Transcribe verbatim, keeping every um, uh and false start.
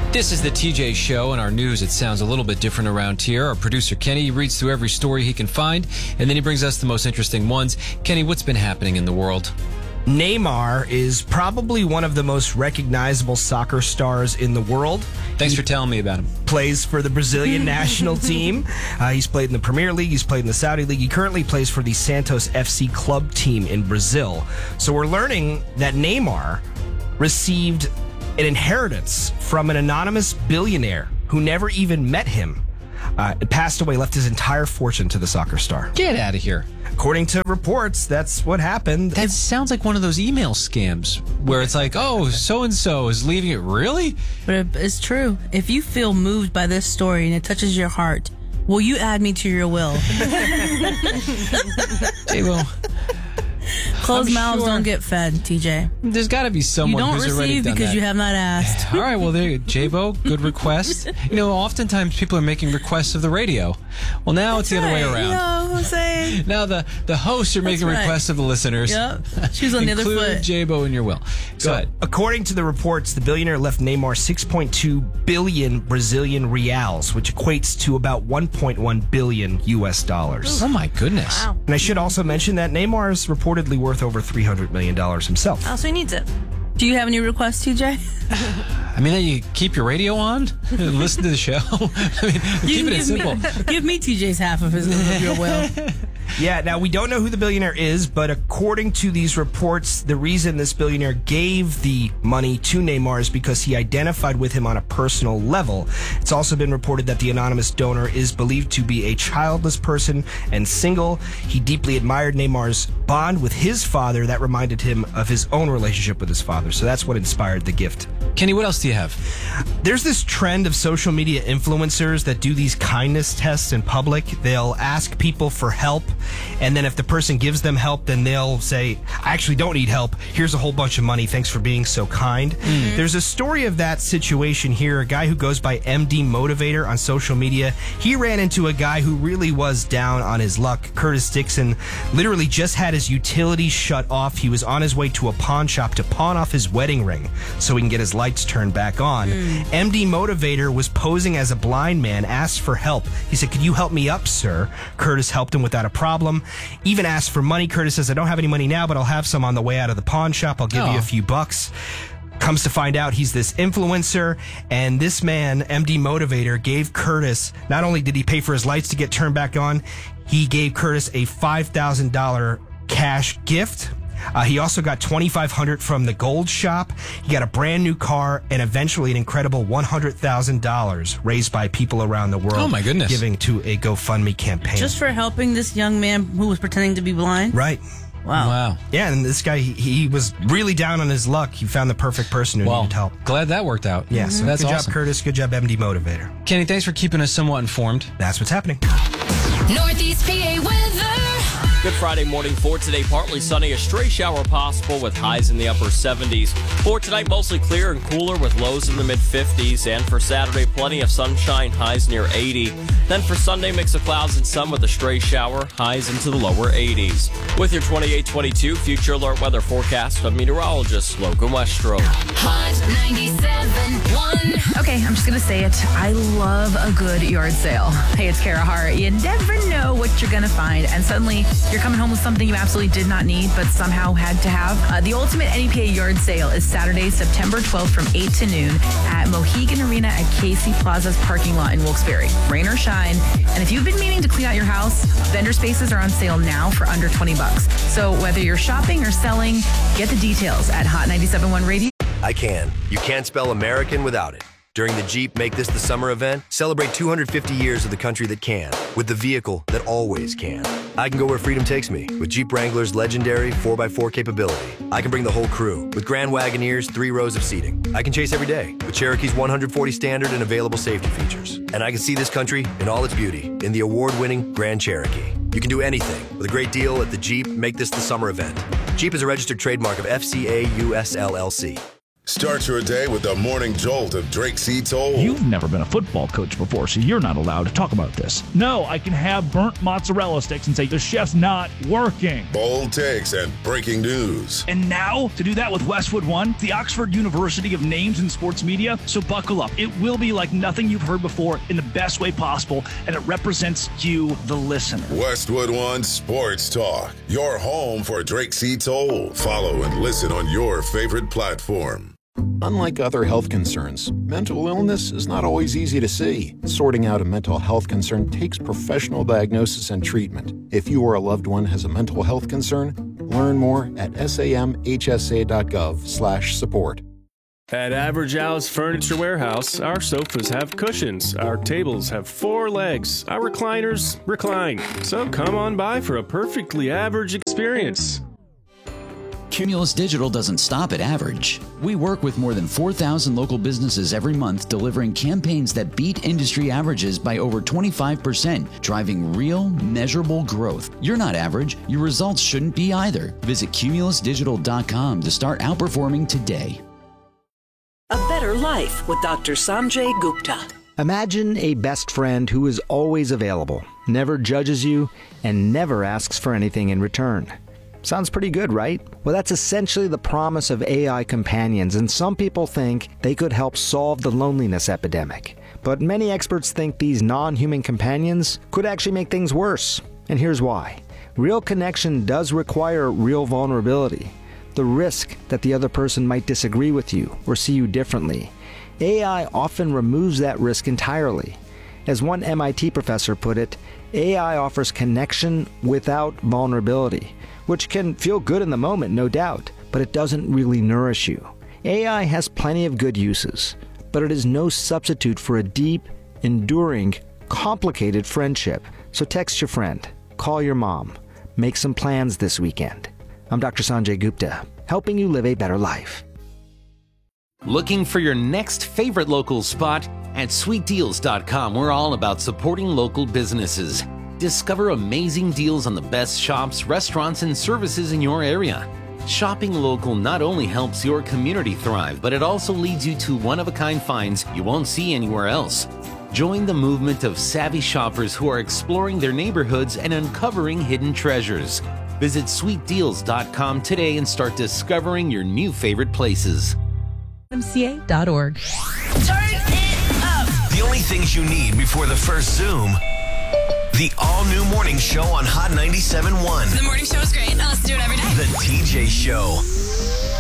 This is the T J Show, and our news, it sounds a little bit different around here. Our producer, Kenny, reads through every story he can find, and then he brings us the most interesting ones. Kenny, what's been happening in the world? Neymar is probably one of the most recognizable soccer stars in the world. Thanks he for telling me about him. Plays for the Brazilian national team. Uh, he's played in the Premier League. He's played in the Saudi League. He currently plays for the Santos F C club team in Brazil. So we're learning that Neymar received an inheritance from an anonymous billionaire who never even met him. Uh, passed away, left his entire fortune to the soccer star. Get out of here. According to reports, that's what happened. That sounds like one of those email scams where it's like, oh, so-and-so is leaving it. Really? But it's true. If you feel moved by this story and it touches your heart, will you add me to your will? J-Bo. Closed I'm mouths sure. don't get fed, T J. There's got to be someone You don't who's already receive done because that. you have not asked. All right, well, there you go. J-Bo, good request. You know, oftentimes people are making requests of the radio. Well, now it's the other way Right, around. You know what I'm saying? Now the, the hosts are making right. requests of the listeners. Yep. Choose on the other Include foot. J-Bo in your will. Go So, ahead. according to the reports, the billionaire left Neymar six point two billion Brazilian reals, which equates to about one point one billion U S dollars. Oh, my goodness. Wow. And I should also mention that Neymar is reportedly worth over three hundred million dollars himself. Oh, so he needs it. Do you have any requests, T J? I mean, you keep your radio on and listen to the show. I mean, keep it simple. Me, give me T J's half of his of your will. Yeah, now we don't know who the billionaire is, but according to these reports, the reason this billionaire gave the money to Neymar is because he identified with him on a personal level. It's also been reported that the anonymous donor is believed to be a childless person and single. He deeply admired Neymar's bond with his father that reminded him of his own relationship with his father. So that's what inspired the gift. Kenny, what else do you have? There's this trend of social media influencers that do these kindness tests in public. They'll ask people for help, and then if the person gives them help, then they'll say, I actually don't need help. Here's a whole bunch of money. Thanks for being so kind. Mm-hmm. There's a story of that situation here. A guy who goes by M D Motivator on social media. He ran into a guy who really was down on his luck. Curtis Dixon literally just had his utilities shut off. He was on his way to a pawn shop to pawn off his wedding ring so he can get his lights turned back on. Mm. M D Motivator was posing as a blind man, asked for help. He said, could you help me up, sir? Curtis helped him without a problem. Even asked for money. Curtis says, I don't have any money now, but I'll have some on the way out of the pawn shop. I'll give oh. you a few bucks. Comes to find out he's this influencer, and this man, M D Motivator, gave Curtis, not only did he pay for his lights to get turned back on, he gave Curtis a five thousand dollars cash gift. Uh, he also got twenty-five hundred dollars from the gold shop. He got a brand new car and eventually an incredible one hundred thousand dollars raised by people around the world. Oh, my goodness. Giving to a GoFundMe campaign. Just for helping this young man who was pretending to be blind? Right. Wow. Wow. Yeah, and this guy, he, he was really down on his luck. He found the perfect person who well, needed help. Glad that worked out. Yeah, so that's good awesome. job, Curtis. Good job, M D Motivator. Kenny, thanks for keeping us somewhat informed. That's what's happening. Northeast P A weather. Good Friday morning for today. Partly sunny, a stray shower possible with highs in the upper seventies. For tonight, mostly clear and cooler with lows in the mid fifties. And for Saturday, plenty of sunshine, highs near eighty. Then for Sunday, mix of clouds and sun with a stray shower, highs into the lower eighties. With your twenty-eight twenty-two Future Alert weather forecast from meteorologist Logan Westro. Hot ninety-seven point one. Okay, I'm just going to say it. I love a good yard sale. Hey, it's Kara Hart. You never know what you're going to find, and suddenly you're coming home with something you absolutely did not need but somehow had to have. Uh, the ultimate N E P A yard sale is Saturday, September twelfth from eight to noon at Mohegan Arena at Casey Plaza's parking lot in Wilkes-Barre. Rain or shine. And if you've been meaning to clean out your house, vendor spaces are on sale now for under twenty bucks. So whether you're shopping or selling, get the details at Hot ninety-seven point one Radio. I can. You can't spell American without it. During the Jeep Make This the Summer event, celebrate two hundred fifty years of the country that can, with the vehicle that always can. I can go where freedom takes me with Jeep Wrangler's legendary four by four capability. I can bring the whole crew with Grand Wagoneer's three rows of seating. I can chase every day with Cherokee's one hundred forty standard and available safety features. And I can see this country in all its beauty in the award-winning Grand Cherokee. You can do anything with a great deal at the Jeep Make This the Summer event. Jeep is a registered trademark of F C A U S L L C. Start your day with the morning jolt of Drake C. Toll. You've never been a football coach before, so you're not allowed to talk about this. No, I can have burnt mozzarella sticks and say the chef's not working. Bold takes and breaking news. And now, to do that with Westwood One, the Oxford University of names in sports media. So buckle up. It will be like nothing you've heard before in the best way possible, and it represents you, the listener. Westwood One Sports Talk, your home for Drake C. Toll. Follow and listen on your favorite platform. Unlike other health concerns, mental illness is not always easy to see. Sorting out a mental health concern takes professional diagnosis and treatment. If you or a loved one has a mental health concern, learn more at samhsa.gov slash support. At Average Al's Furniture Warehouse, our sofas have cushions, our tables have four legs, our recliners recline. So come on by for a perfectly average experience. Cumulus Digital doesn't stop at average. We work with more than four thousand local businesses every month, delivering campaigns that beat industry averages by over twenty-five percent, driving real, measurable growth. You're not average. Your results shouldn't be either. Visit cumulus digital dot com to start outperforming today. A better life with Doctor Sanjay Gupta. Imagine a best friend who is always available, never judges you, and never asks for anything in return. Sounds pretty good, right? Well, that's essentially the promise of A I companions, and some people think they could help solve the loneliness epidemic. But many experts think these non-human companions could actually make things worse. And here's why. Real connection does require real vulnerability. The risk that the other person might disagree with you or see you differently. A I often removes that risk entirely. As one M I T professor put it, A I offers connection without vulnerability, which can feel good in the moment, no doubt, but it doesn't really nourish you. A I has plenty of good uses, but it is no substitute for a deep, enduring, complicated friendship. So text your friend, call your mom, make some plans this weekend. I'm Doctor Sanjay Gupta, helping you live a better life. Looking for your next favorite local spot? At sweet deals dot com, we're all about supporting local businesses. Discover amazing deals on the best shops, restaurants, and services in your area. Shopping local not only helps your community thrive, but it also leads you to one-of-a-kind finds you won't see anywhere else. Join the movement of savvy shoppers who are exploring their neighborhoods and uncovering hidden treasures. Visit sweet deals dot com today and start discovering your new favorite places. M C A dot org. Turn it up! The only things you need before the first Zoom. The all-new morning show on Hot ninety-seven point one. The morning show is great. I listen to it every day. The T J Show.